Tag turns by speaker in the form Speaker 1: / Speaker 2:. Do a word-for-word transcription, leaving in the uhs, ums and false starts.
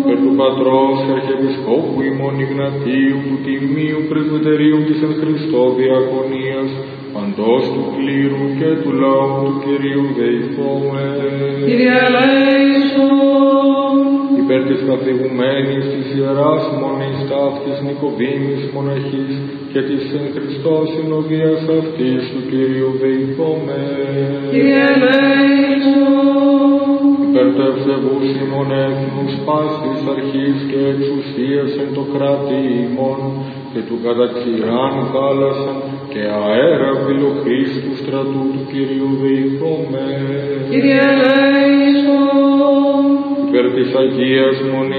Speaker 1: Υπέρ του Πατρός και Αρχιεπισκόπου ημών Ιγνατίου, του Τιμίου Πρεσβυτερίου της εν Χριστώ Διακονίας, παντός του κλήρου και του λαού του Κυρίου δεηθώμε.
Speaker 2: Κύριε ελέησον.
Speaker 1: Υπέρ της καθηγουμένης της Ιεράς Μονής ταύτης Νικοδήμης Μοναχής και της εν Χριστώ συνοδείας αυτής του Κυρίου δεηθώμε.
Speaker 2: Κύριε ελέησον.
Speaker 1: Υπέρ του ευσεβούς ημών έθνους πάσης αρχής και εξουσίας εν το κράτη ημών και του καταξηράν θάλασσαν και αέρα φιλοχρήστου στρατού του Κυρίου δεηθώμε.
Speaker 2: Κύριε ελέησον.
Speaker 1: Υπέρ της Αγίας Μονής